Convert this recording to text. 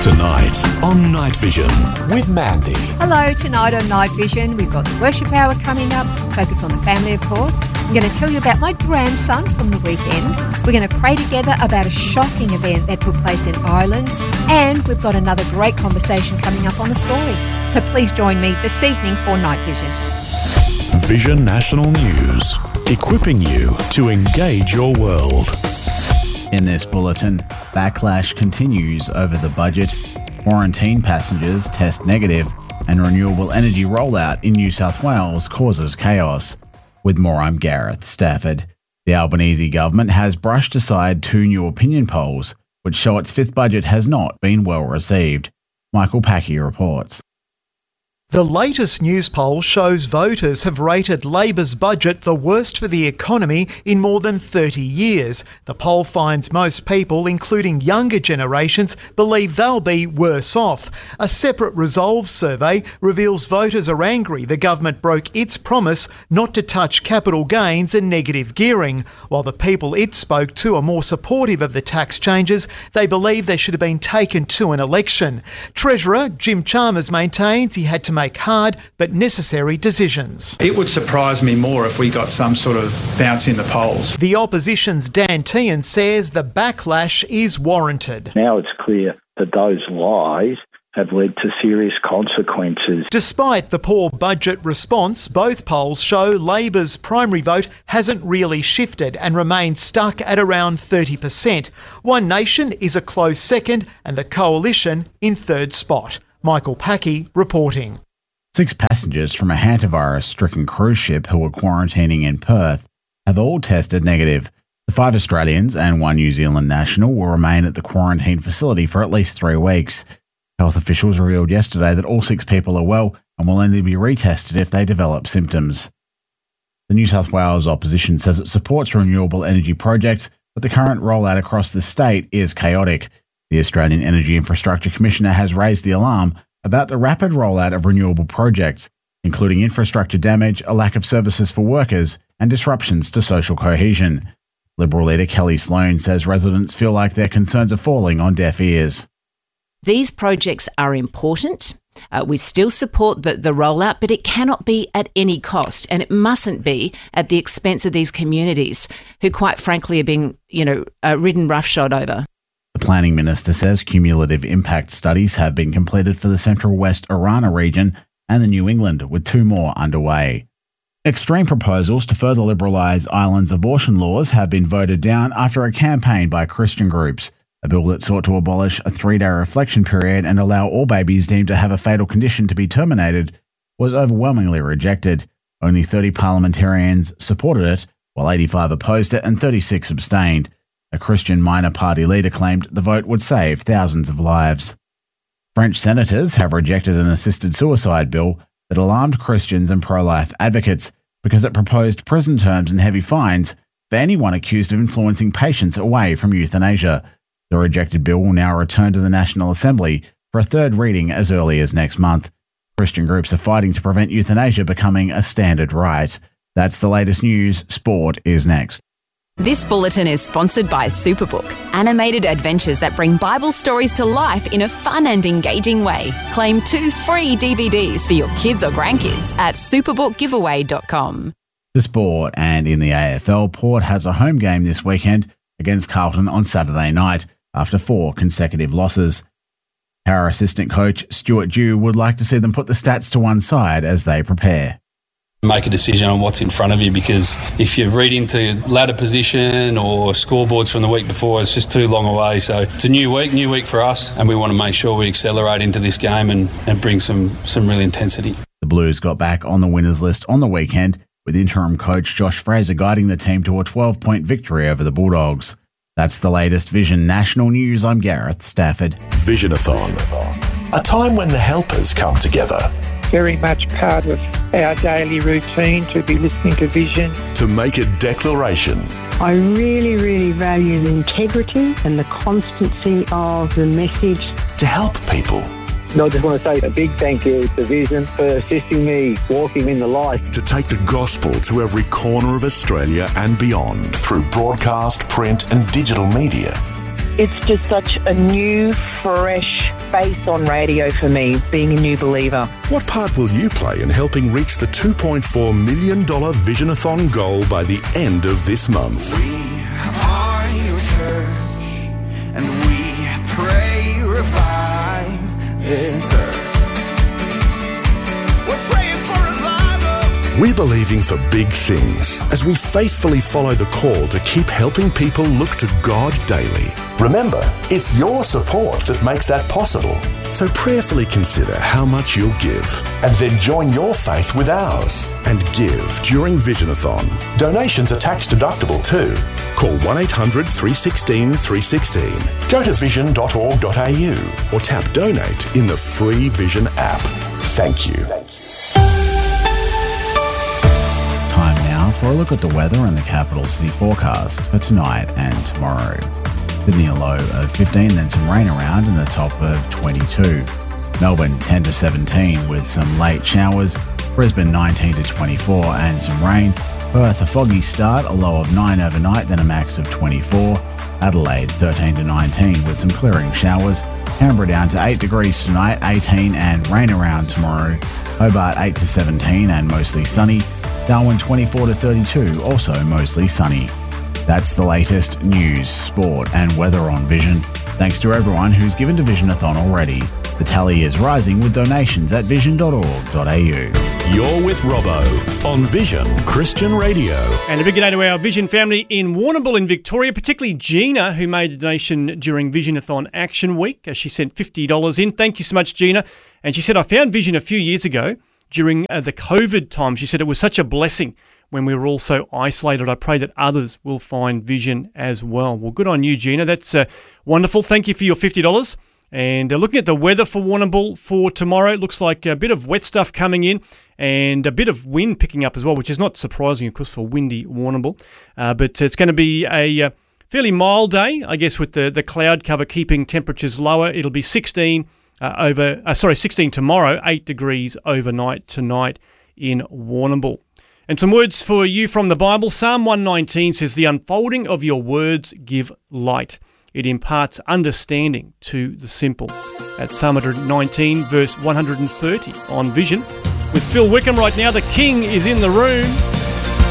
Tonight on Night Vision with Mandy. Hello, tonight on Night Vision, we've got the worship hour coming up, focus on the family of course. I'm going to tell you about my grandson from the weekend. We're going to pray together about a shocking event that took place in Ireland, and we've got another great conversation coming up on the story. So please join me this evening for Night Vision. Vision National News, equipping you to engage your world. In this bulletin, backlash continues over the budget, quarantine passengers test negative, and renewable energy rollout in New South Wales causes chaos. With more, I'm Gareth Stafford. The Albanese government has brushed aside two new opinion polls, which show its fifth budget has not been well received. Michael Packey reports. The latest news poll shows voters have rated Labor's budget the worst for the economy in more than 30 years. The poll finds most people, including younger generations, believe they'll be worse off. A separate Resolve survey reveals voters are angry the government broke its promise not to touch capital gains and negative gearing. While the people it spoke to are more supportive of the tax changes, they believe they should have been taken to an election. Treasurer Jim Chalmers maintains he had to make hard but necessary decisions. It would surprise me more if we got some sort of bounce in the polls. The opposition's Dan Tehan says the backlash is warranted. Now it's clear that those lies have led to serious consequences. Despite the poor budget response, both polls show Labor's primary vote hasn't really shifted and remains stuck at around 30%. One Nation is a close second and the Coalition in third spot. Michael Packey reporting. 6 passengers from a hantavirus-stricken cruise ship who were quarantining in Perth have all tested negative. The 5 Australians and 1 New Zealand national will remain at the quarantine facility for at least 3 weeks. Health officials revealed yesterday that all 6 people are well and will only be retested if they develop symptoms. The New South Wales opposition says it supports renewable energy projects, but the current rollout across the state is chaotic. The Australian Energy Infrastructure Commissioner has raised the alarm about the rapid rollout of renewable projects, including infrastructure damage, a lack of services for workers, and disruptions to social cohesion. Liberal leader Kelly Sloan says residents feel like their concerns are falling on deaf ears. These projects are important. We still support the rollout, but it cannot be at any cost, and it mustn't be at the expense of these communities who, quite frankly, are being, ridden roughshod over. The planning minister says cumulative impact studies have been completed for the Central West Orana region and the New England, with 2 more underway. Extreme proposals to further liberalise Ireland's abortion laws have been voted down after a campaign by Christian groups. A bill that sought to abolish a 3-day reflection period and allow all babies deemed to have a fatal condition to be terminated was overwhelmingly rejected. Only 30 parliamentarians supported it, while 85 opposed it and 36 abstained. A Christian minor party leader claimed the vote would save thousands of lives. French senators have rejected an assisted suicide bill that alarmed Christians and pro-life advocates because it proposed prison terms and heavy fines for anyone accused of influencing patients away from euthanasia. The rejected bill will now return to the National Assembly for a 3rd reading as early as next month. Christian groups are fighting to prevent euthanasia becoming a standard right. That's the latest news. Sport is next. This bulletin is sponsored by Superbook, animated adventures that bring Bible stories to life in a fun and engaging way. Claim 2 free DVDs for your kids or grandkids at superbookgiveaway.com. The sport, and in the AFL, Port has a home game this weekend against Carlton on Saturday night after 4 consecutive losses. Our assistant coach, Stuart Dew, would like to see them put the stats to one side as they prepare. Make a decision on what's in front of you, because if you read into ladder position or scoreboards from the week before, it's just too long away. So it's a new week for us, and we want to make sure we accelerate into this game and bring some real intensity. The Blues got back on the winners list on the weekend, with interim coach Josh Fraser guiding the team to a 12-point victory over the Bulldogs. That's the latest Vision National News. I'm Gareth Stafford. Visionathon, a time when the helpers come together. Very much part of our daily routine to be listening to Vision. To make a declaration. I really, really value the integrity and the constancy of the message. To help people. I just want to say a big thank you to Vision for assisting me walking in the light. To take the gospel to every corner of Australia and beyond through broadcast, print and digital media. It's just such a new, fresh Faith on radio for me, being a new believer. What part will you play in helping reach the $2.4 million Visionathon goal by the end of this month? We are your church, and we pray revive this earth. We're praying for revival. We're believing for big things as we faithfully follow the call to keep helping people look to God daily. Remember, it's your support that makes that possible. So prayerfully consider how much you'll give and then join your faith with ours and give during Visionathon. Donations are tax deductible too. Call 1-800-316-316. Go to vision.org.au or tap donate in the free Vision app. Thank you. Time now for a look at the weather and the capital city forecast for tonight and tomorrow. Sydney a low of 15, then some rain around and the top of 22. Melbourne 10 to 17 with some late showers. Brisbane 19 to 24 and some rain. Perth a foggy start, a low of 9 overnight, then a max of 24. Adelaide 13 to 19 with some clearing showers. Canberra down to 8 degrees tonight, 18 and rain around tomorrow. Hobart 8 to 17 and mostly sunny. Darwin 24 to 32, also mostly sunny. That's the latest news, sport and weather on Vision. Thanks to everyone who's given to Visionathon already. The tally is rising with donations at vision.org.au. You're with Robbo on Vision Christian Radio. And a big day to our Vision family in Warrnambool in Victoria, particularly Gina, who made a donation during Visionathon Action Week. She sent $50 in. Thank you so much, Gina. And she said, I found Vision a few years ago during the COVID time. She said it was such a blessing when we were all so isolated. I pray that others will find Vision as well. Well, good on you, Gina. That's wonderful. Thank you for your $50. And looking at the weather for Warrnambool for tomorrow, it looks like a bit of wet stuff coming in and a bit of wind picking up as well, which is not surprising, of course, for windy Warrnambool. But it's going to be a fairly mild day, I guess, with the cloud cover keeping temperatures lower. It'll be 16 tomorrow, 8 degrees overnight tonight in Warrnambool. And some words for you from the Bible. Psalm 119 says, the unfolding of your words give light. It imparts understanding to the simple. That's Psalm 119, verse 130 on Vision. With Phil Wickham right now, the King is in the room.